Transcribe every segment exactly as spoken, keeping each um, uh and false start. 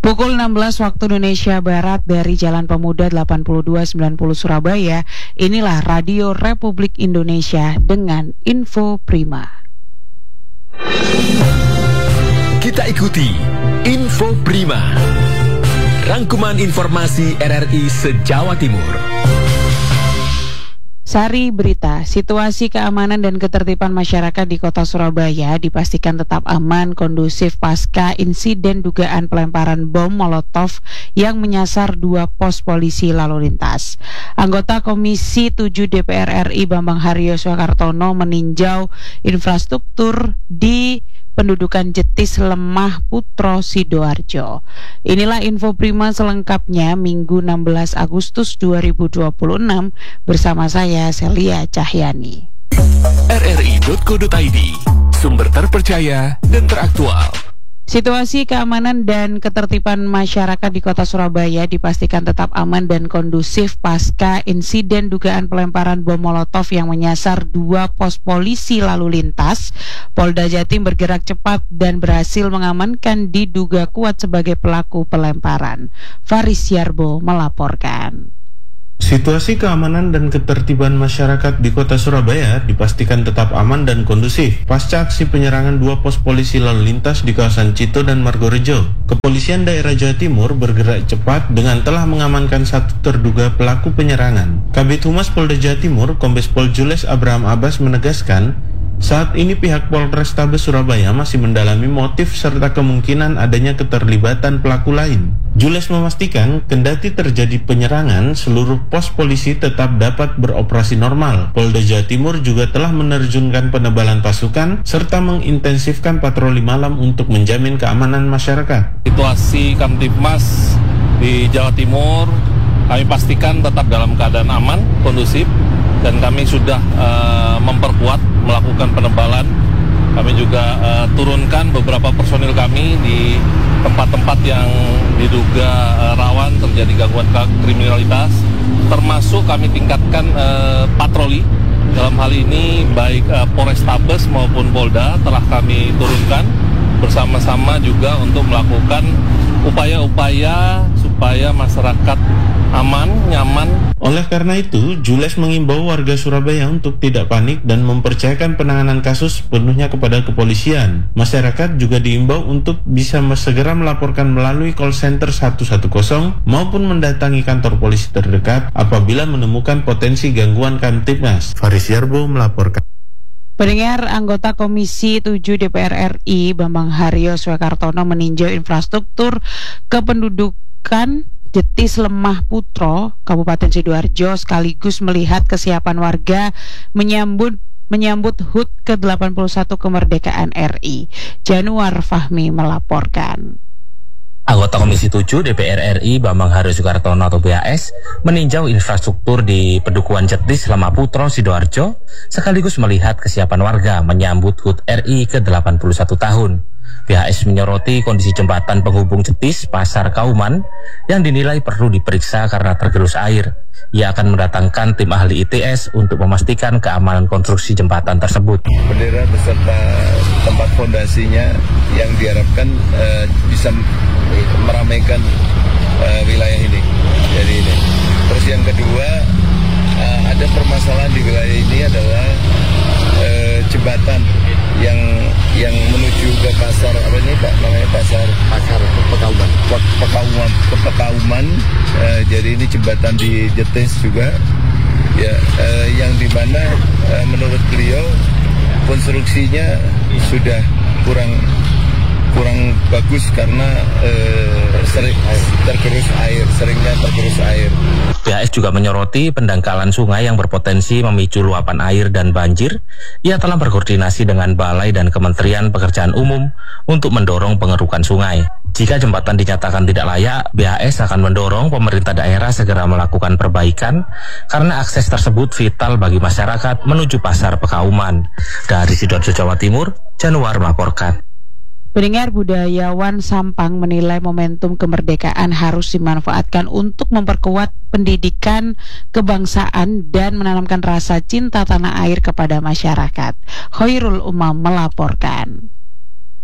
Pukul enam belas waktu Indonesia Barat dari Jalan Pemuda delapan puluh dua sembilan puluh Surabaya, inilah Radio Republik Indonesia dengan Info Prima. Kita ikuti Info Prima, rangkuman informasi R R I se-Jawa Timur. Sari berita, situasi keamanan dan ketertiban masyarakat di kota Surabaya dipastikan tetap aman, kondusif pasca insiden dugaan pelemparan bom Molotov yang menyasar dua pos polisi lalu lintas. Anggota Komisi tujuh D P R R I Bambang Haryo Swakartono meninjau infrastruktur di pendudukan Jetis Lemah Putro Sidoarjo. Inilah Info Prima selengkapnya Minggu enam belas Agustus dua ribu dua puluh enam bersama saya Celia Cahyani. R R I titik co titik I D, sumber terpercaya dan teraktual. Situasi keamanan dan ketertiban masyarakat di kota Surabaya dipastikan tetap aman dan kondusif pasca insiden dugaan pelemparan bom Molotov yang menyasar dua pos polisi lalu lintas. Polda Jatim bergerak cepat dan berhasil mengamankan diduga kuat sebagai pelaku pelemparan. Faris Yarbo melaporkan. Situasi keamanan dan ketertiban masyarakat di kota Surabaya dipastikan tetap aman dan kondusif pasca aksi penyerangan dua pos polisi lalu lintas di kawasan Cito dan Margorejo. Kepolisian daerah Jawa Timur bergerak cepat dengan telah mengamankan satu terduga pelaku penyerangan. Kabid Humas Polda Jawa Timur, Kombes Pol Jules Abraham Abbas menegaskan, saat ini pihak Polrestabes Surabaya masih mendalami motif serta kemungkinan adanya keterlibatan pelaku lain. Jules memastikan, kendati terjadi penyerangan, seluruh pos polisi tetap dapat beroperasi normal. Polda Jawa Timur juga telah menerjunkan penebalan pasukan serta mengintensifkan patroli malam untuk menjamin keamanan masyarakat. Situasi Kamtibmas di Jawa Timur kami pastikan tetap dalam keadaan aman, kondusif, dan kami sudah uh, memperkuat melakukan penebalan. Kami juga uh, turunkan beberapa personil kami di tempat-tempat yang diduga uh, rawan terjadi gangguan kriminalitas, termasuk kami tingkatkan uh, patroli. Dalam hal ini baik uh, Polrestabes maupun Polda telah kami turunkan bersama-sama juga untuk melakukan upaya-upaya supaya masyarakat aman, nyaman. Oleh karena itu, Jules mengimbau warga Surabaya untuk tidak panik dan mempercayakan penanganan kasus sepenuhnya kepada kepolisian. Masyarakat juga diimbau untuk bisa segera melaporkan melalui call center satu satu nol maupun mendatangi kantor polisi terdekat apabila menemukan potensi gangguan Kamtibmas. Faris Yarbo melaporkan. Pendengar, anggota Komisi tujuh D P R R I Bambang Haryo Swakartono meninjau infrastruktur kependudukan Jetis Lemah Putro, Kabupaten Sidoarjo, sekaligus melihat kesiapan warga menyambut menyambut H U T ke delapan puluh satu kemerdekaan R I. Januar Fahmi melaporkan. Anggota Komisi tujuh D P R R I Bambang Haryo Swakartono atau B H S meninjau infrastruktur di Pendukuhan Jetis Lemah Putro Sidoarjo, sekaligus melihat kesiapan warga menyambut H U T R I ke delapan puluh satu tahun. B H S menyoroti kondisi jembatan penghubung Jetis Pasar Kauman yang dinilai perlu diperiksa karena tergerus air. Ia akan mendatangkan tim ahli I T S untuk memastikan keamanan konstruksi jembatan tersebut. Bendera beserta tempat fondasinya yang diharapkan uh, bisa meramaikan uh, wilayah ini. Jadi ini. Terus yang kedua, uh, ada permasalahan di wilayah ini adalah uh, jembatan yang yang menuju ke pasar apa ini Pak namanya pasar pasar Pekauman Pekauman ke Pekauman. Uh, jadi ini jembatan di Jetis juga ya, uh, yang dimana uh, menurut beliau konstruksinya sudah kurang kurang bagus karena eh, sering tergerus air, seringnya tergerus air. B H S juga menyoroti pendangkalan sungai yang berpotensi memicu luapan air dan banjir. Ia telah berkoordinasi dengan Balai dan Kementerian Pekerjaan Umum untuk mendorong pengerukan sungai. Jika jembatan dinyatakan tidak layak, B H S akan mendorong pemerintah daerah segera melakukan perbaikan karena akses tersebut vital bagi masyarakat menuju Pasar Pekauman. Dari Sidoarjo, Jawa Timur, Januar melaporkan. Pendengar, budayawan Sampang menilai momentum kemerdekaan harus dimanfaatkan untuk memperkuat pendidikan kebangsaan dan menanamkan rasa cinta tanah air kepada masyarakat. Khairul Umam melaporkan.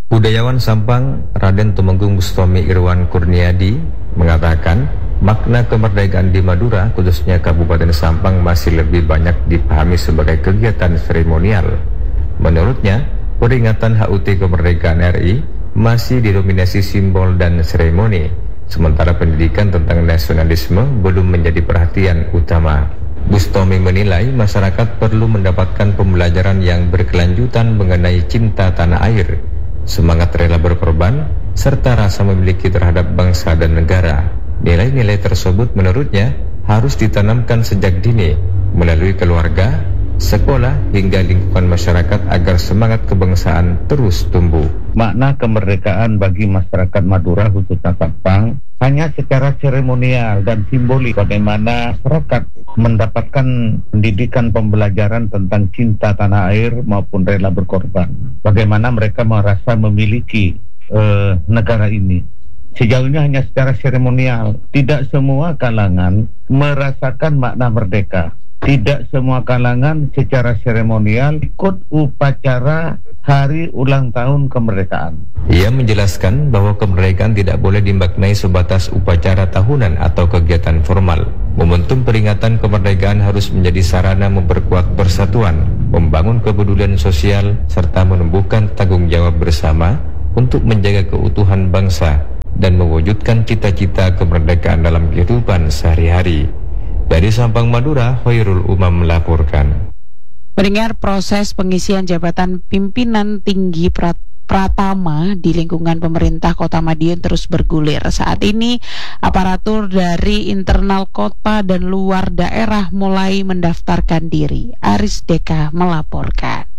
Budayawan Sampang Raden Tumenggung Bustomi Irwan Kurniadi mengatakan makna kemerdekaan di Madura, khususnya Kabupaten Sampang, masih lebih banyak dipahami sebagai kegiatan seremonial. Menurutnya, peringatan H U T kemerdekaan R I masih didominasi simbol dan seremoni, sementara pendidikan tentang nasionalisme belum menjadi perhatian utama. Bustomi menilai masyarakat perlu mendapatkan pembelajaran yang berkelanjutan mengenai cinta tanah air, semangat rela berkorban, serta rasa memiliki terhadap bangsa dan negara. Nilai-nilai tersebut menurutnya harus ditanamkan sejak dini melalui keluarga, sekolah, hingga lingkungan masyarakat agar semangat kebangsaan terus tumbuh. Makna kemerdekaan bagi masyarakat Madura khususnya Sampang hanya secara seremonial dan simbolik, bagaimana masyarakat mendapatkan pendidikan pembelajaran tentang cinta tanah air maupun rela berkorban. Bagaimana mereka merasa memiliki uh, negara ini. Sejauh ini hanya secara seremonial. Tidak semua kalangan merasakan makna merdeka. Tidak semua kalangan secara seremonial ikut upacara hari ulang tahun kemerdekaan. Ia menjelaskan bahwa kemerdekaan tidak boleh dimaknai sebatas upacara tahunan atau kegiatan formal. Momentum peringatan kemerdekaan harus menjadi sarana memperkuat persatuan, membangun kepedulian sosial, serta menumbuhkan tanggung jawab bersama untuk menjaga keutuhan bangsa dan mewujudkan cita-cita kemerdekaan dalam kehidupan sehari-hari. Dari Sampang, Madura, Khairul Umam melaporkan. Pendengar, proses pengisian jabatan pimpinan tinggi Prat Pratama di lingkungan pemerintah Kota Madiun terus bergulir. Saat ini, aparatur dari internal kota dan luar daerah mulai mendaftarkan diri. Aris Deka melaporkan.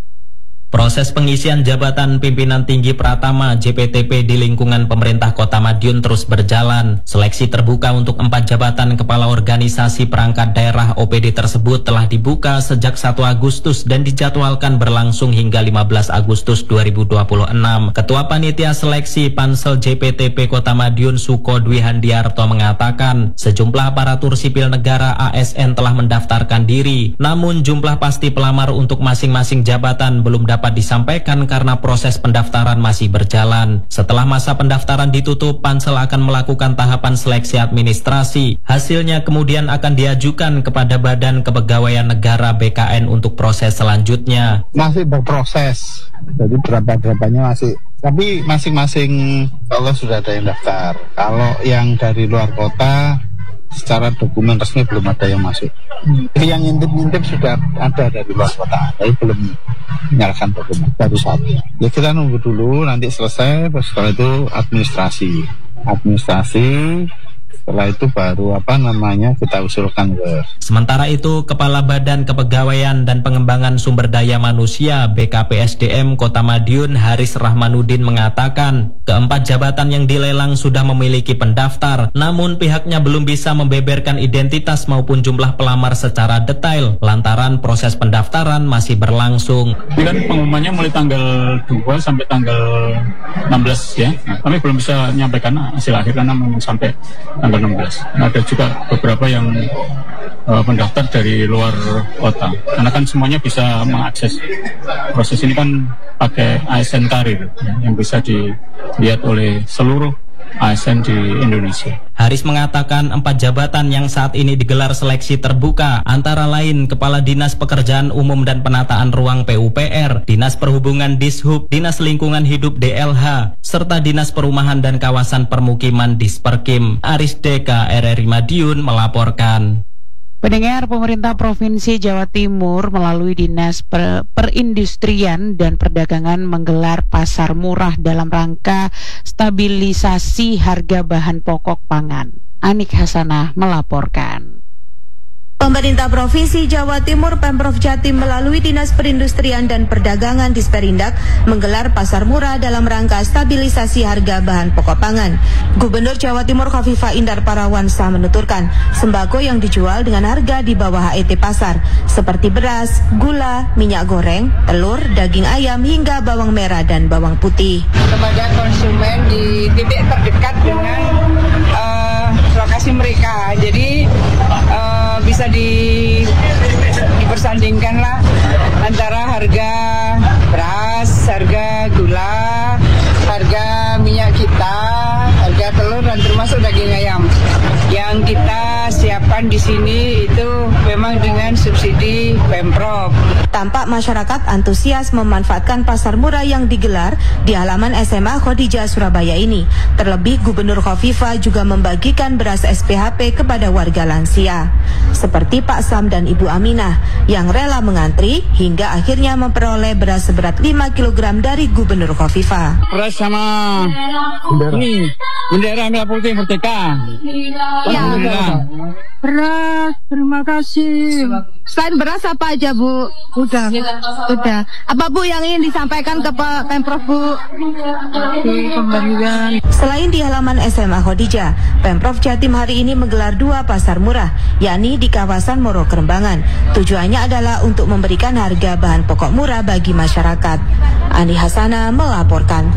Proses pengisian jabatan pimpinan tinggi Pratama J P T P di lingkungan pemerintah Kota Madiun terus berjalan. Seleksi terbuka untuk empat jabatan kepala organisasi perangkat daerah O P D tersebut telah dibuka sejak satu Agustus dan dijadwalkan berlangsung hingga lima belas Agustus dua ribu dua puluh enam. Ketua Panitia Seleksi Pansel J P T P Kota Madiun Suko Dwi Handiarto mengatakan sejumlah aparatur sipil negara A S N telah mendaftarkan diri. Namun jumlah pasti pelamar untuk masing-masing jabatan belum dapat dapat disampaikan karena proses pendaftaran masih berjalan. Setelah masa pendaftaran ditutup, Pansel akan melakukan tahapan seleksi administrasi. Hasilnya kemudian akan diajukan kepada Badan Kepegawaian Negara B K N untuk proses selanjutnya. Masih berproses, jadi berapa-berapanya masih. Tapi masing-masing kalau sudah ada yang daftar. Kalau yang dari luar kota, secara dokumen resmi belum ada yang masuk. Hmm. Yang ngintip-ngintip sudah ada dari luar kota, tapi belum menyerahkan dokumen, baru satu. Ya kita nunggu dulu, nanti selesai, setelah itu administrasi. Administrasi, setelah itu baru apa namanya kita usulkan ke. Sementara itu, Kepala Badan Kepegawaian dan Pengembangan Sumber Daya Manusia B K P S D M Kota Madiun Haris Rahmanuddin mengatakan keempat jabatan yang dilelang sudah memiliki pendaftar, namun pihaknya belum bisa membeberkan identitas maupun jumlah pelamar secara detail lantaran proses pendaftaran masih berlangsung. Ini kan pengumumannya mulai tanggal dua sampai tanggal enam belas ya. Nah, kami belum bisa menyampaikan hasil akhir karena memang sampai tanggal enam belas. Nah, ada juga beberapa yang uh, mendaftar dari luar kota. Karena kan semuanya bisa mengakses proses ini kan pakai A S N karir ya, yang bisa dilihat oleh seluruh A S N di Indonesia. Haris mengatakan empat jabatan yang saat ini digelar seleksi terbuka antara lain Kepala Dinas Pekerjaan Umum dan Penataan Ruang P U P R, Dinas Perhubungan Dishub, Dinas Lingkungan Hidup D L H, serta Dinas Perumahan dan Kawasan Permukiman Disperkim. Aris Deka, R R I Madiun melaporkan. Pendengar, pemerintah Provinsi Jawa Timur melalui Dinas per Perindustrian dan Perdagangan menggelar pasar murah dalam rangka stabilisasi harga bahan pokok pangan. Anik Hasanah melaporkan. Pemerintah Provinsi Jawa Timur Pemprov Jatim melalui Dinas Perindustrian dan Perdagangan Disperindak menggelar pasar murah dalam rangka stabilisasi harga bahan pokok pangan. Gubernur Jawa Timur Khofifah Indar Parawansa menuturkan sembako yang dijual dengan harga di bawah H E T pasar seperti beras, gula, minyak goreng, telur, daging ayam hingga bawang merah dan bawang putih. Kepada konsumen di titik terdekat dengan uh, lokasi mereka, jadi uh, bisa di dipersandingkan lah antara harga beras, harga gula, dilakukan di sini itu memang dengan subsidi Pemprov. Tampak masyarakat antusias memanfaatkan pasar murah yang digelar di halaman S M A Khadijah Surabaya ini. Terlebih Gubernur Khofifah juga membagikan beras S P H P kepada warga lansia. Seperti Pak Sam dan Ibu Aminah yang rela mengantri hingga akhirnya memperoleh beras seberat lima kilogram dari Gubernur Khofifah. Beras sama ini bendera merah putih merdeka. Ya. Beras, terima kasih. Selain beras apa aja Bu? Udah, udah. Apa Bu yang ingin disampaikan ke Pak Pemprov Bu? Pemberian. Selain di halaman S M A Khadijah, Pemprov Jatim hari ini menggelar dua pasar murah, yakni di kawasan Moro Kerembangan. Tujuannya adalah untuk memberikan harga bahan pokok murah bagi masyarakat. Ani Hasana melaporkan.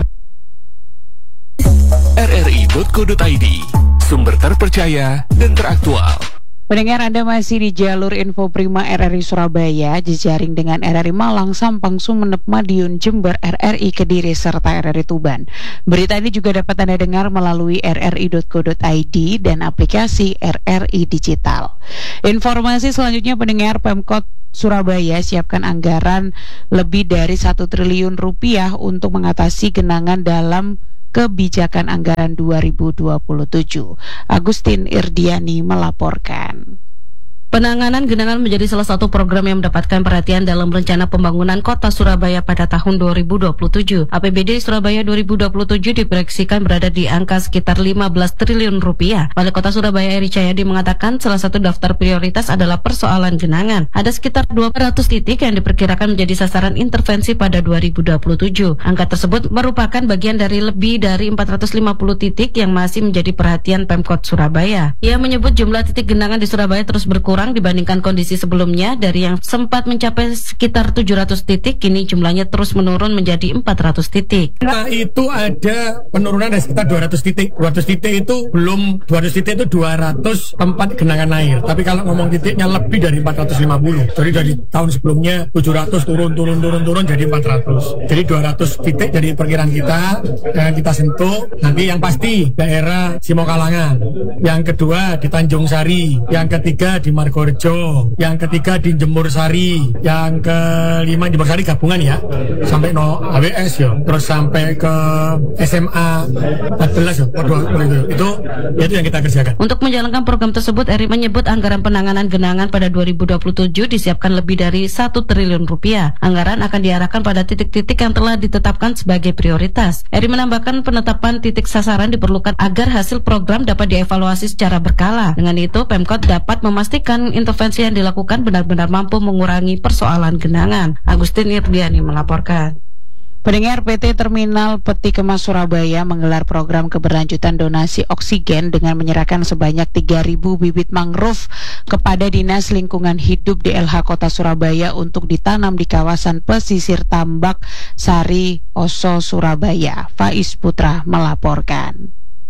R R I titik co titik I D, sumber terpercaya dan teraktual. Pendengar, Anda masih di jalur Info Prima R R I Surabaya, jejaring dengan R R I Malang, Sampang, Sumeneb, Madiun, Jember, R R I Kediri, serta R R I Tuban. Berita ini juga dapat Anda dengar melalui r r i titik co titik i d dan aplikasi R R I Digital. Informasi selanjutnya, pendengar, Pemkot Surabaya siapkan anggaran lebih dari satu triliun rupiah untuk mengatasi genangan dalam kebijakan anggaran dua ribu dua puluh tujuh. Agustin Irdiani melaporkan. Penanganan genangan menjadi salah satu program yang mendapatkan perhatian dalam rencana pembangunan kota Surabaya pada tahun dua ribu dua puluh tujuh. A P B D Surabaya dua ribu dua puluh tujuh diproyeksikan berada di angka sekitar lima belas triliun rupiah. Wali Kota Surabaya Eri Cahyadi mengatakan salah satu daftar prioritas adalah persoalan genangan. Ada sekitar dua ratus titik yang diperkirakan menjadi sasaran intervensi pada dua ribu dua puluh tujuh. Angka tersebut merupakan bagian dari lebih dari empat ratus lima puluh titik yang masih menjadi perhatian Pemkot Surabaya. Ia menyebut jumlah titik genangan di Surabaya terus berkurang dibandingkan kondisi sebelumnya. Dari yang sempat mencapai sekitar tujuh ratus titik, kini jumlahnya terus menurun menjadi empat ratus titik. Nah, itu ada penurunan dari sekitar dua ratus titik. dua ratus titik itu belum, dua ratus titik itu dua ratus tempat genangan air. Tapi kalau ngomong titiknya lebih dari empat ratus lima puluh. Jadi dari tahun sebelumnya tujuh ratus turun, turun, turun, turun jadi empat ratus. Jadi dua ratus titik dari perkiraan kita yang kita sentuh. Nanti yang pasti daerah Simokalangan. Yang kedua di Tanjung Sari. Yang ketiga di Margorejo. Yang ketiga di Jemur Sari, yang kelima di Jemur Sari gabungan ya, sampai no A W S ya, terus sampai ke S M A empat belas ya, itu, itu, itu yang kita kerjakan. Untuk menjalankan program tersebut, Eri menyebut anggaran penanganan genangan pada dua ribu dua puluh tujuh disiapkan lebih dari satu triliun rupiah. Anggaran akan diarahkan pada titik-titik yang telah ditetapkan sebagai prioritas. Eri menambahkan penetapan titik sasaran diperlukan agar hasil program dapat dievaluasi secara berkala. Dengan itu, Pemkot dapat memastikan intervensi yang dilakukan benar-benar mampu mengurangi persoalan genangan. Agustin Irdiani melaporkan. Pendengar, P T Terminal Peti Kemas Surabaya menggelar program keberlanjutan donasi oksigen dengan menyerahkan sebanyak tiga ribu bibit mangrove kepada Dinas Lingkungan Hidup D L H Kota Surabaya untuk ditanam di kawasan pesisir Tambak Sari Oso Surabaya. Faiz Putra melaporkan.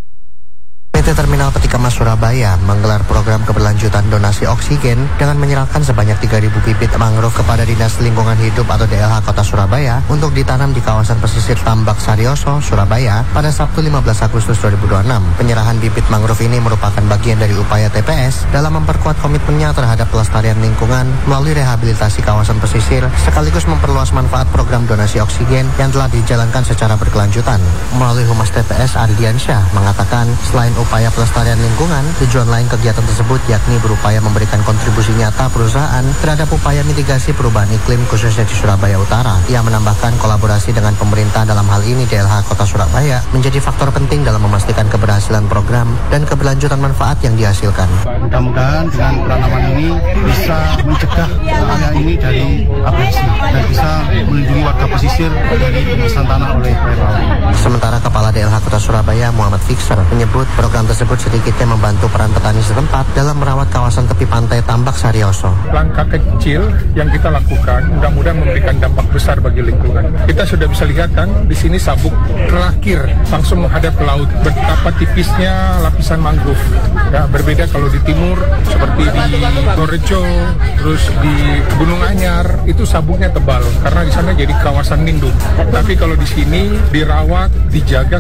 P T Terminal Peti Kemas Surabaya menggelar program keberlanjutan donasi oksigen dengan menyerahkan sebanyak tiga ribu bibit mangrove kepada Dinas Lingkungan Hidup atau D L H Kota Surabaya untuk ditanam di kawasan pesisir Tambak Sarioso, Surabaya pada Sabtu lima belas Agustus dua ribu dua puluh enam. Penyerahan bibit mangrove ini merupakan bagian dari upaya T P S dalam memperkuat komitmennya terhadap pelestarian lingkungan melalui rehabilitasi kawasan pesisir sekaligus memperluas manfaat program donasi oksigen yang telah dijalankan secara berkelanjutan. Melalui Humas T P S Ardiansyah mengatakan selain upaya pelestarian lingkungan, tujuan lain kegiatan tersebut yakni berupaya memberikan kontribusi nyata perusahaan terhadap upaya mitigasi perubahan iklim khususnya di Surabaya Utara. Ia menambahkan kolaborasi dengan pemerintah dalam hal ini D L H Kota Surabaya menjadi faktor penting dalam memastikan keberhasilan program dan keberlanjutan manfaat yang dihasilkan. Mudah-mudahan dengan penanaman ini bisa mencegah area ini dari abrasi dan bisa melindungi warga pesisir dari pengerasan tanah oleh air laut. Sementara Kepala D L H Kota Surabaya Muhammad Fixer menyebut program tersebut sedikitnya membantu peran petani setempat dalam merawat kawasan tepi pantai Tambak Sarioso. Langkah kecil yang kita lakukan mudah-mudahan memberikan dampak besar bagi lingkungan. Kita sudah bisa lihat kan di sini sabuk terakhir langsung menghadap ke laut. Betapa tipisnya lapisan mangrove. Ya, berbeda kalau di timur seperti di Gorejo, terus di Gunung Anyar itu sabuknya tebal karena di sana jadi kawasan lindung. Tapi kalau di sini dirawat, dijaga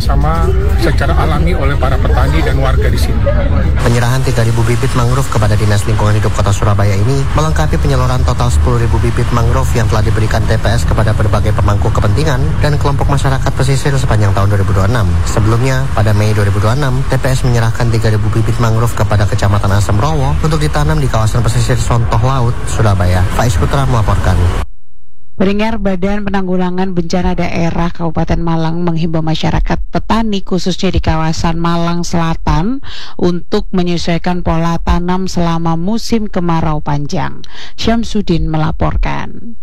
sama secara alami oleh para petani dan warga di sini. Penyerahan tiga ribu bibit mangrove kepada Dinas Lingkungan Hidup Kota Surabaya ini melengkapi penyaluran total sepuluh ribu bibit mangrove yang telah diberikan T P S kepada berbagai pemangku kepentingan dan kelompok masyarakat pesisir sepanjang tahun dua ribu dua puluh enam. Sebelumnya, pada Mei dua ribu dua puluh enam, T P S menyerahkan tiga ribu bibit mangrove kepada Kecamatan Asem Rowo untuk ditanam di kawasan pesisir Sontoh Laut, Surabaya. Faiz Putra melaporkan. Pendengar, Badan Penanggulangan Bencana Daerah Kabupaten Malang menghimbau masyarakat petani khususnya di kawasan Malang Selatan untuk menyesuaikan pola tanam selama musim kemarau panjang. Syamsuddin melaporkan.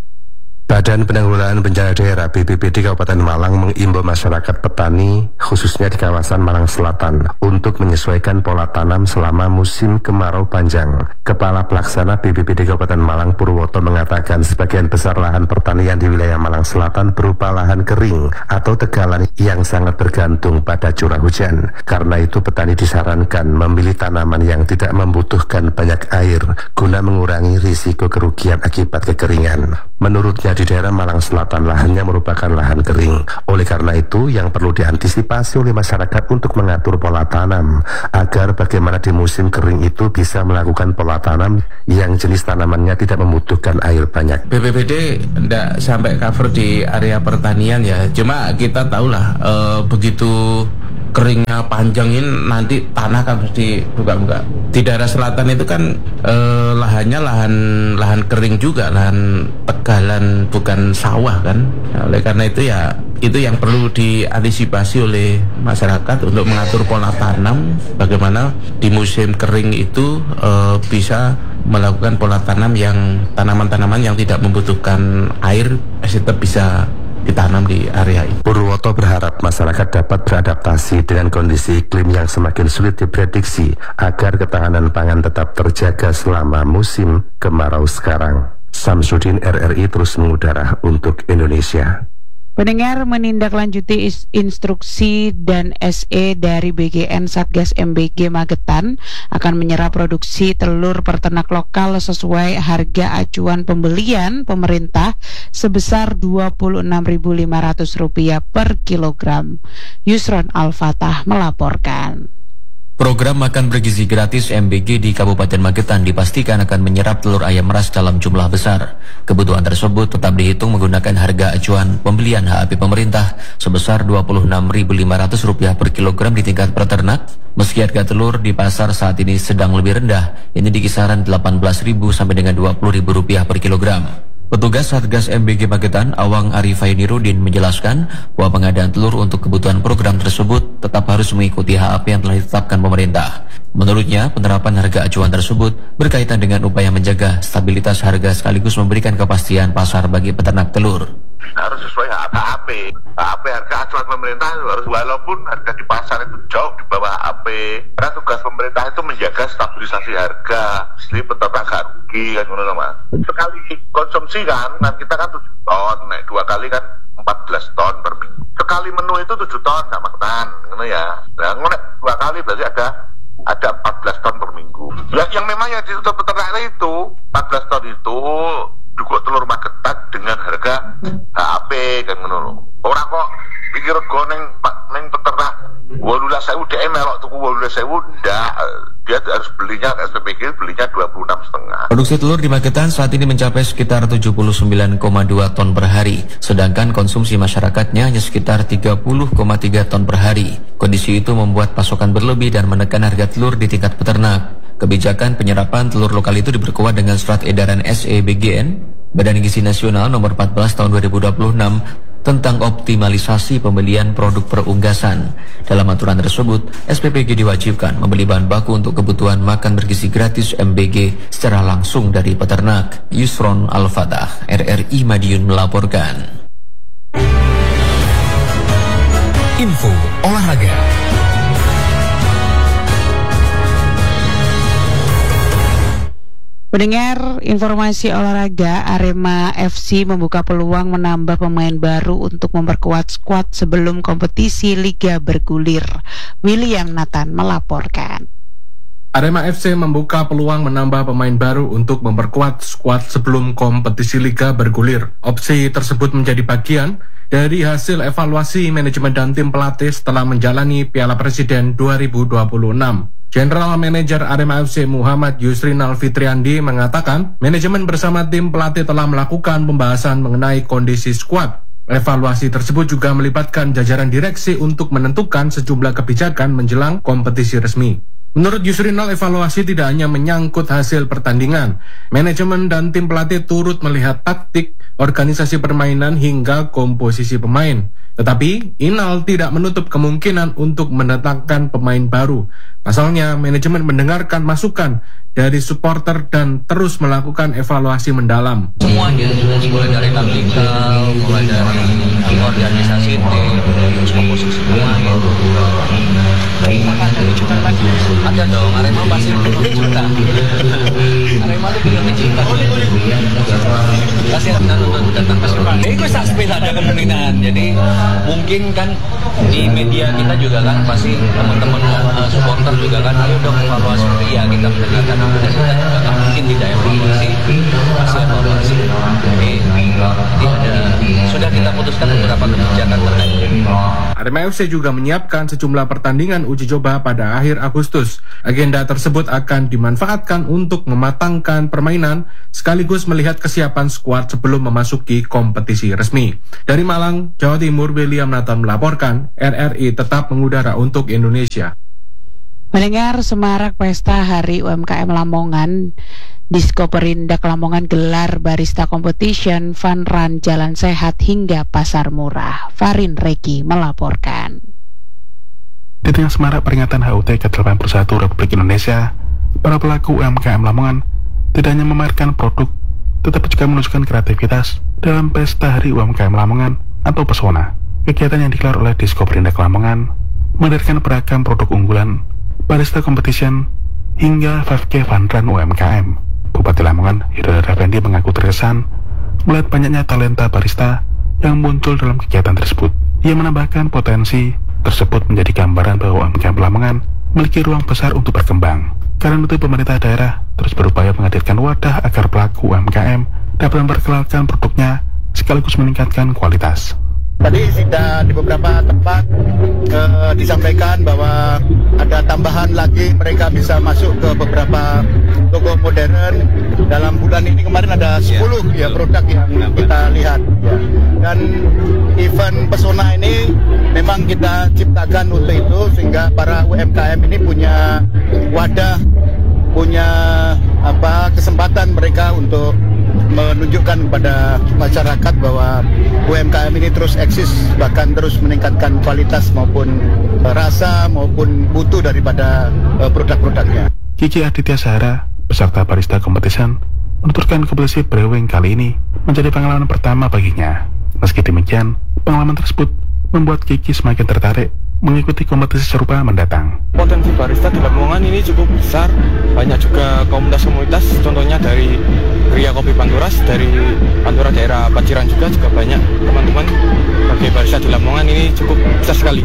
Badan Penanggulangan Bencana Daerah B P B D Kabupaten Malang mengimbau masyarakat petani khususnya di kawasan Malang Selatan untuk menyesuaikan pola tanam selama musim kemarau panjang. Kepala Pelaksana B P B D Kabupaten Malang Purwoto mengatakan sebagian besar lahan pertanian di wilayah Malang Selatan berupa lahan kering atau tegalan yang sangat bergantung pada curah hujan. Karena itu petani disarankan memilih tanaman yang tidak membutuhkan banyak air guna mengurangi risiko kerugian akibat kekeringan. Menurutnya di daerah Malang Selatan lahannya merupakan lahan kering. Oleh karena itu yang perlu diantisipasi oleh masyarakat untuk mengatur pola tanam agar bagaimana di musim kering itu bisa melakukan pola tanam yang jenis tanamannya tidak membutuhkan air banyak. B P B D tidak sampai cover di area pertanian ya. Cuma kita tahulah e, begitu keringnya panjang ini nanti tanah kan pasti buka-buka. Di daerah selatan itu kan eh, lahannya lahan lahan kering juga, lahan tegalan bukan sawah kan. Nah, oleh karena itu ya itu yang perlu diantisipasi oleh masyarakat untuk mengatur pola tanam bagaimana di musim kering itu eh, bisa melakukan pola tanam yang tanaman-tanaman yang tidak membutuhkan air tetap bisa ditanam di area ini. Purwoto berharap masyarakat dapat beradaptasi dengan kondisi iklim yang semakin sulit diprediksi agar ketahanan pangan tetap terjaga selama musim kemarau sekarang. Syamsuddin R R I terus mengudara untuk Indonesia. Pendengar, menindaklanjuti instruksi dan S E dari B G N Satgas M B G Magetan akan menyerap produksi telur peternak lokal sesuai harga acuan pembelian pemerintah sebesar dua puluh enam ribu lima ratus rupiah per kilogram. Yusron Al-Fatah melaporkan. Program makan bergizi gratis M B G di Kabupaten Magetan dipastikan akan menyerap telur ayam ras dalam jumlah besar. Kebutuhan tersebut tetap dihitung menggunakan harga acuan pembelian H A P pemerintah sebesar dua puluh enam ribu lima ratus rupiah per kilogram di tingkat peternak. Meski harga telur di pasar saat ini sedang lebih rendah, ini di kisaran delapan belas ribu sampai dengan dua puluh ribu rupiah per kilogram. Petugas Satgas M B G Magetan, Awang Arifainirudin menjelaskan bahwa pengadaan telur untuk kebutuhan program tersebut tetap harus mengikuti H A P yang telah ditetapkan pemerintah. Menurutnya, penerapan harga acuan tersebut berkaitan dengan upaya menjaga stabilitas harga sekaligus memberikan kepastian pasar bagi peternak telur. Harus sesuai H A P. H A P harga acuan pemerintah harus, walaupun harga di pasar itu jauh di bawah H A P. Karena tugas pemerintah itu menjaga stabilisasi harga, jadi peternak gak rugi kan, mas. Sekali konsumsi kan, nah kita kan tujuh ton, naik dua kali kan empat belas ton per minggu. Sekali menu itu tujuh ton sama ketan, gitu ya. Nah, ngonek dua kali berarti ada ada empat belas ton per minggu. Ya, yang memang yang ditutup peternak itu empat belas ton itu juga telur Magetan dengan harga H A P kan menurut. Orang kok pikir go neng neng peternak wolulas sewu D M melok tuku wolulas sewu ndak, dia harus belinya S P P G belinya dua puluh enam setengah. Produksi telur di Magetan saat ini mencapai sekitar tujuh puluh sembilan koma dua ton per hari, sedangkan konsumsi masyarakatnya hanya sekitar tiga puluh koma tiga ton per hari. Kondisi itu membuat pasokan berlebih dan menekan harga telur di tingkat peternak. Kebijakan penyerapan telur lokal itu diperkuat dengan surat edaran S E B G N, Badan Gizi Nasional nomor empat belas tahun dua ribu dua puluh enam tentang optimalisasi pembelian produk perunggasan. Dalam aturan tersebut, S P P G diwajibkan membeli bahan baku untuk kebutuhan makan bergizi gratis M B G secara langsung dari peternak. Yusron Al-Fatah, R R I Madiun melaporkan. Info olahraga. Pendengar, informasi olahraga, Arema F C membuka peluang menambah pemain baru untuk memperkuat skuad sebelum kompetisi Liga bergulir. William Nathan melaporkan. Arema F C membuka peluang menambah pemain baru untuk memperkuat skuad sebelum kompetisi Liga bergulir. Opsi tersebut menjadi bagian dari hasil evaluasi manajemen dan tim pelatih setelah menjalani Piala Presiden dua ribu dua puluh enam. General Manager Arema F C Muhammad Yusrinal Fitriandi mengatakan, manajemen bersama tim pelatih telah melakukan pembahasan mengenai kondisi skuad. Evaluasi tersebut juga melibatkan jajaran direksi untuk menentukan sejumlah kebijakan menjelang kompetisi resmi. Menurut Yusrinal, evaluasi tidak hanya menyangkut hasil pertandingan. Manajemen dan tim pelatih turut melihat taktik, organisasi permainan hingga komposisi pemain. Tetapi, Inal tidak menutup kemungkinan untuk mendatangkan pemain baru. Pasalnya, manajemen mendengarkan masukan dari supporter dan terus melakukan evaluasi mendalam. Semuanya, mulai dari taktikal, mulai dari organisasi tim, terus komposisi pemain. Ada dong, Arema pasti juta. Arema itu bilang juta. Pasti ada untuk datang ke Surabaya. Jadi gue tak sepeda ada kemungkinan. Jadi mungkin kan di media kita juga kan pasti teman-teman uh, supporter juga kan, ayo dong evaluasi. Iya, kita mendengarkan. Kita juga kan mungkin tidak evaluasi, masih evaluasi. Jadi nanti ada, sudah kita putuskan beberapa kebijakan terkait. Arema F C juga menyiapkan sejumlah pertandingan uji coba pada akhir Agustus. Agenda tersebut akan dimanfaatkan untuk mematangkan permainan sekaligus melihat kesiapan skuad sebelum memasuki kompetisi resmi. Dari Malang, Jawa Timur, William Nathan melaporkan, R R I tetap mengudara untuk Indonesia. Mendengar semarak pesta Hari U M K M Lamongan, Disko Perindak Lamongan gelar barista competition, fun run, jalan sehat hingga pasar murah. Farin Reki melaporkan. Di tengah semarak peringatan H U T ke delapan puluh satu Republik Indonesia, para pelaku U M K M Lamongan tidak hanya memamerkan produk, tetapi juga menunjukkan kreativitas dalam pesta Hari U M K M Lamongan atau Pesona. Kegiatan yang digelar oleh Disko Perindak Lamongan menghadirkan beragam produk unggulan, barista competition, hingga lima K Fun Run U M K M. Bupati Lamongan, Hidayat Effendi mengaku terkesan melihat banyaknya talenta barista yang muncul dalam kegiatan tersebut. Ia menambahkan potensi tersebut menjadi gambaran bahwa U M K M Lamongan memiliki ruang besar untuk berkembang. Karena itu pemerintah daerah terus berupaya menghadirkan wadah agar pelaku U M K M dapat memperkenalkan produknya sekaligus meningkatkan kualitas. Tadi sudah di beberapa tempat eh, disampaikan bahwa ada tambahan lagi, mereka bisa masuk ke beberapa toko modern. Dalam bulan ini kemarin ada sepuluh ya produk yang kita lihat ya. Dan event Pesona ini memang kita ciptakan untuk itu sehingga para U M K M ini punya wadah, punya apa kesempatan mereka untuk menunjukkan kepada masyarakat bahwa U M K M ini terus eksis, bahkan terus meningkatkan kualitas maupun rasa maupun mutu daripada uh, produk-produknya. Kiki Aditya Sahara, peserta barista competition, menuturkan kompetisi brewing kali ini menjadi pengalaman pertama baginya. Meski demikian, pengalaman tersebut membuat Kiki semakin tertarik mengikuti kompetisi serupa mendatang. Potensi barista di Lamongan ini cukup besar, banyak juga komunitas-komunitas, contohnya dari Ria Kopi Panturas, dari Pantura daerah Paciran juga juga banyak teman-teman sebagai barista di Lamongan ini cukup besar sekali.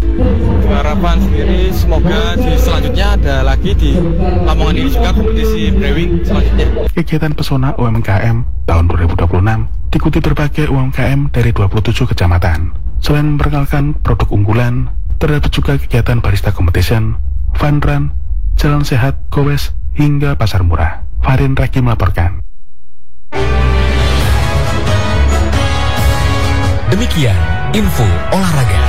Harapan sendiri semoga di selanjutnya ada lagi di Lamongan ini juga kompetisi brewing selanjutnya. Kegiatan Pesona U M K M tahun dua ribu dua puluh enam diikuti berbagai U M K M dari dua puluh tujuh kecamatan. Selain memperkenalkan produk unggulan, terdapat juga kegiatan barista competition, fun run, jalan sehat, gowes, hingga pasar murah. Farin Raki melaporkan. Demikian info olahraga.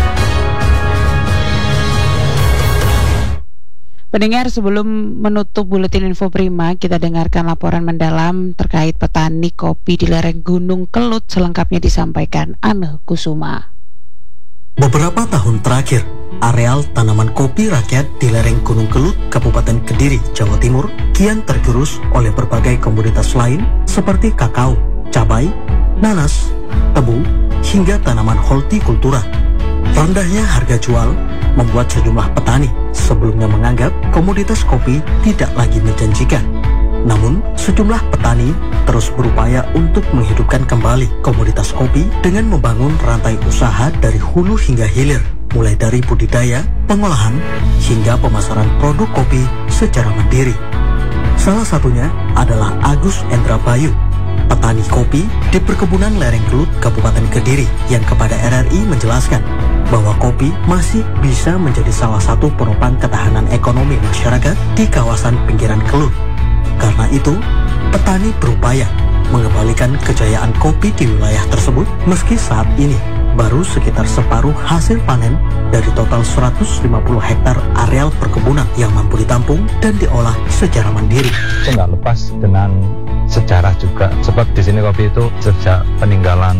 Pendengar, sebelum menutup buletin info prima, kita dengarkan laporan mendalam terkait petani kopi di lereng Gunung Kelut. Selengkapnya disampaikan Ane Kusuma. Beberapa tahun terakhir, areal tanaman kopi rakyat di lereng Gunung Kelut, Kabupaten Kediri, Jawa Timur, kian tergerus oleh berbagai komoditas lain seperti kakao, cabai, nanas, tebu, hingga tanaman hortikultura. Rendahnya harga jual membuat sejumlah petani sebelumnya menganggap komoditas kopi tidak lagi menjanjikan. Namun, sejumlah petani terus berupaya untuk menghidupkan kembali komoditas kopi dengan membangun rantai usaha dari hulu hingga hilir, mulai dari budidaya, pengolahan, hingga pemasaran produk kopi secara mandiri. Salah satunya adalah Agus Endra Bayu, petani kopi di perkebunan lereng Kelut, Kabupaten Kediri, yang kepada R R I menjelaskan bahwa kopi masih bisa menjadi salah satu penopang ketahanan ekonomi masyarakat di kawasan pinggiran Kelut. Karena itu, petani berupaya mengembalikan kejayaan kopi di wilayah tersebut meski saat ini baru sekitar separuh hasil panen dari total seratus lima puluh hektar areal perkebunan yang mampu ditampung dan diolah secara mandiri. Itu nggak lepas dengan sejarah juga, sebab di sini kopi itu sejak peninggalan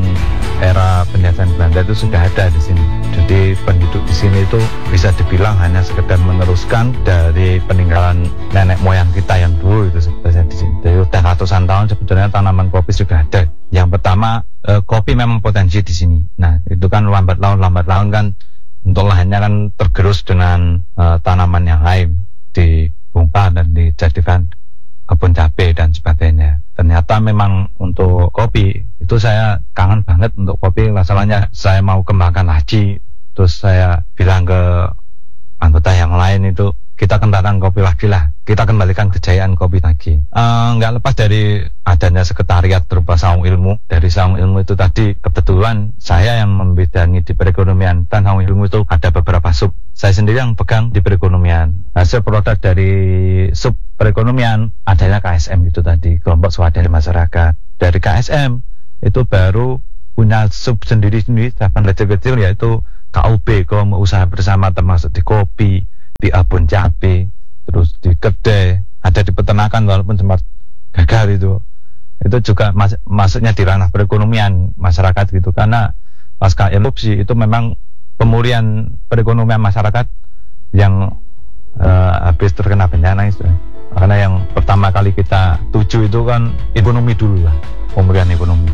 era penjajahan Belanda itu sudah ada di sini. Jadi penduduk di sini itu bisa dibilang hanya sekedar meneruskan dari peninggalan nenek moyang kita yang dulu itu sebetulnya di sini. Jadi udah ratusan tahun sebetulnya tanaman kopi sudah ada. Yang pertama, eh, kopi memang potensi di sini. Nah, itu kan lambat laun lambat laun kan untuk lahannya kan tergerus dengan eh, tanaman yang lain, dibongkar dan dijadikan kebun cabai dan sebagainya. Ternyata memang untuk kopi itu saya kangen banget untuk kopi. Masalahnya saya mau kembangkan lagi, terus saya bilang ke anggota yang lain itu kita kembangkan kopi lagi lah, kita kembalikan kejayaan kopi lagi. Nggak uh, lepas dari adanya sekretariat berupa saung ilmu. Dari saung ilmu itu tadi kebetulan saya yang membidangi di perekonomian, dan saung ilmu itu ada beberapa sub. Saya sendiri yang pegang di perekonomian. Hasil produk dari sub perekonomian adanya K S M itu tadi, kelompok swadaya masyarakat. Dari K S M itu baru punya sub sendiri-sendiri, cabang kecil-kecil, yaitu K U B, kelompok usaha bersama, termasuk di kopi, di abon cabai, terus di kedai, ada di peternakan walaupun sempat gagal itu. Itu juga mas masuknya di ranah perekonomian masyarakat gitu, karena pasca erupsi itu memang pemulihan perekonomian masyarakat yang uh, habis terkena bencana itu. Karena yang pertama kali kita tuju itu kan ekonomi dulu lah, pemulihan ekonomi.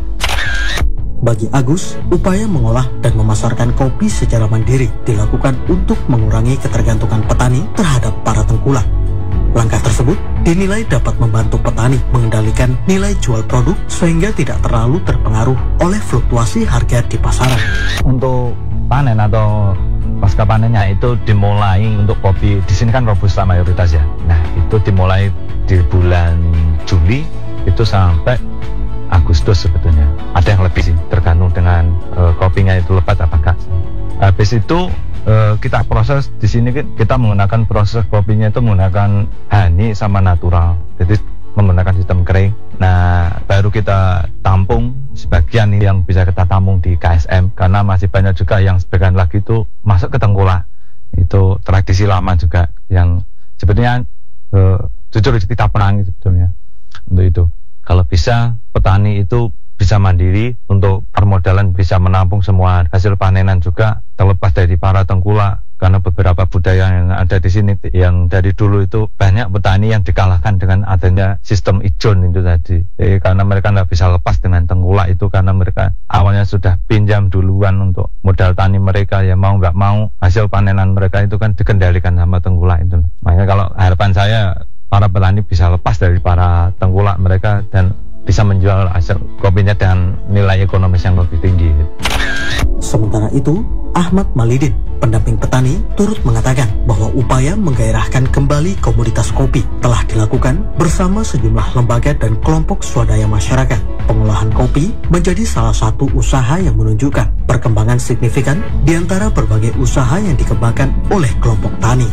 Bagi Agus, upaya mengolah dan memasarkan kopi secara mandiri dilakukan untuk mengurangi ketergantungan petani terhadap para tengkulak. Langkah tersebut dinilai dapat membantu petani mengendalikan nilai jual produk sehingga tidak terlalu terpengaruh oleh fluktuasi harga di pasaran. Untuk panen atau pasca panennya itu dimulai untuk kopi, di sini kan robusta mayoritas ya. Nah, itu dimulai di bulan Juli itu sampai Agustus sebetulnya. Ada yang lebih sih, tergantung dengan uh, kopinya itu lebat apakah. Habis itu uh, kita proses di sini kita menggunakan proses kopinya itu menggunakan honey sama natural. Jadi menggunakan sistem kering. Nah, baru kita tampung sebagian yang bisa kita tampung di K S M, karena masih banyak juga yang sebagian lagi itu masuk ke tengkulak. Itu tradisi lama juga yang sebetulnya uh, jujur kita perangi sebetulnya untuk itu. Kalau bisa petani itu bisa mandiri untuk permodalan, bisa menampung semua hasil panenan juga terlepas dari para tengkulak, karena beberapa budaya yang ada di sini yang dari dulu itu banyak petani yang dikalahkan dengan adanya sistem ijon itu tadi. Eh, karena mereka nggak bisa lepas dengan tengkulak itu, karena mereka awalnya sudah pinjam duluan untuk modal tani mereka, ya mau nggak mau hasil panenan mereka itu kan dikendalikan sama tengkulak itu. Makanya kalau harapan saya para petani bisa lepas dari para tengkulak mereka dan bisa menjual hasil kopinya dengan nilai ekonomis yang lebih tinggi. Sementara itu, Ahmad Malidin, pendamping petani, turut mengatakan bahwa upaya menggairahkan kembali komoditas kopi telah dilakukan bersama sejumlah lembaga dan kelompok swadaya masyarakat. Pengolahan kopi menjadi salah satu usaha yang menunjukkan perkembangan signifikan di antara berbagai usaha yang dikembangkan oleh kelompok tani.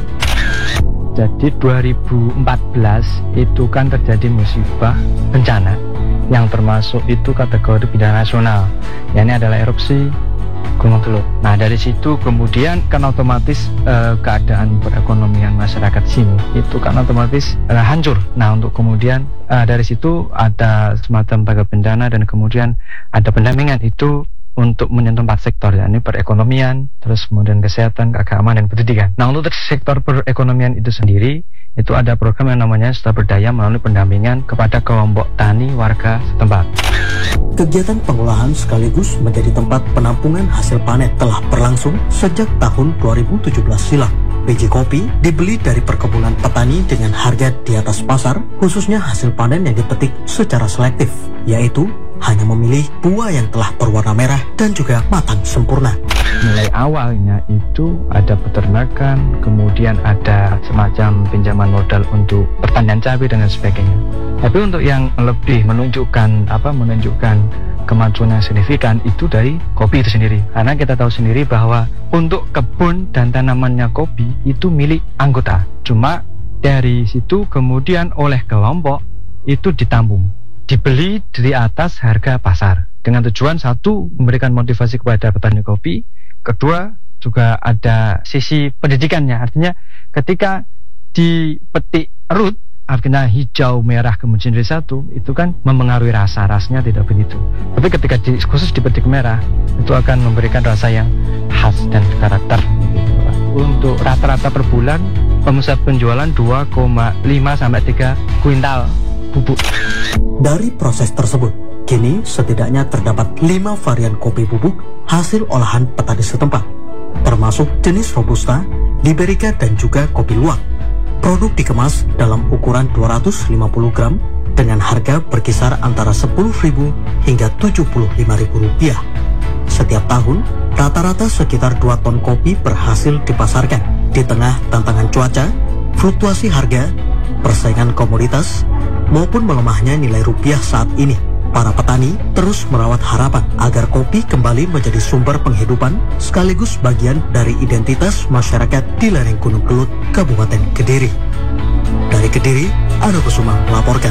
Jadi dua ribu empat belas itu kan terjadi musibah bencana yang termasuk itu kategori bencana nasional. Ya, ini adalah erupsi Gunung Kelut. Nah, dari situ kemudian kan otomatis eh, keadaan perekonomian masyarakat sini itu kan otomatis eh, hancur. Nah, untuk kemudian eh, dari situ ada semacam baga bencana dan kemudian ada pendampingan itu untuk menyentuh empat sektor, yakni perekonomian, terus kemudian kesehatan, keagamaan, dan pendidikan. Nah, untuk sektor perekonomian itu sendiri, itu ada program yang namanya Seta Berdaya melalui pendampingan kepada kelompok tani warga setempat. Kegiatan pengolahan sekaligus menjadi tempat penampungan hasil panen telah berlangsung sejak tahun dua ribu tujuh belas silam. biji kopi dibeli dari perkebunan petani dengan harga di atas pasar, khususnya hasil panen yang dipetik secara selektif, yaitu hanya memilih buah yang telah berwarna merah dan juga matang sempurna. Mulai awalnya itu ada peternakan, kemudian ada semacam pinjaman modal untuk pertanian cabai dan sebagainya. Tapi untuk yang lebih menunjukkan apa menunjukkan kemajuan yang signifikan itu dari kopi itu sendiri. Karena kita tahu sendiri bahwa untuk kebun dan tanamannya kopi itu milik anggota. Cuma dari situ kemudian oleh kelompok itu ditampung, dibeli dari atas harga pasar. Dengan tujuan satu, memberikan motivasi kepada petani kopi. Kedua, juga ada sisi pendidikannya. Artinya ketika dipetik root, artinya hijau, merah, kemudian jadi satu, itu kan mempengaruhi rasa, rasanya tidak begitu. Tapi ketika di, khusus dipetik merah, itu akan memberikan rasa yang khas dan karakter. Untuk rata-rata per bulan, omset penjualan dua koma lima sampai tiga kuintal bubuk. Dari proses tersebut, kini setidaknya terdapat lima varian kopi bubuk hasil olahan petani setempat, termasuk jenis Robusta, Liberica, dan juga kopi luwak. Produk dikemas dalam ukuran dua ratus lima puluh gram dengan harga berkisar antara sepuluh ribu hingga tujuh puluh lima ribu rupiah. Setiap tahun, rata-rata sekitar dua ton kopi berhasil dipasarkan. Di tengah tantangan cuaca, fluktuasi harga, persaingan komoditas, maupun melemahnya nilai rupiah saat ini, para petani terus merawat harapan agar kopi kembali menjadi sumber penghidupan sekaligus bagian dari identitas masyarakat di lereng Gunung Kelut, Kabupaten Kediri. Dari Kediri, Ado Kusuma melaporkan.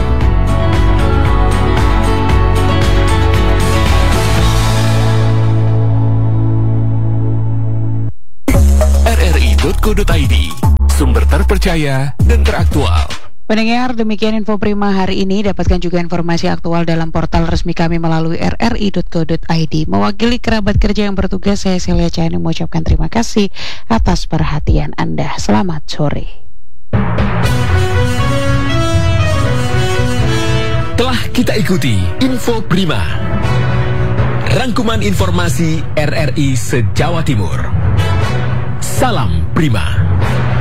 R R I titik co titik I D, sumber terpercaya dan teraktual. Pendengar, demikian info Prima hari ini. Dapatkan juga informasi aktual dalam portal resmi kami melalui r r i titik co titik i d. Mewakili kerabat kerja yang bertugas, saya Celia Chani mengucapkan terima kasih atas perhatian Anda. Selamat sore. Telah kita ikuti Info Prima, rangkuman informasi R R I se-Jawa Timur. Salam Prima.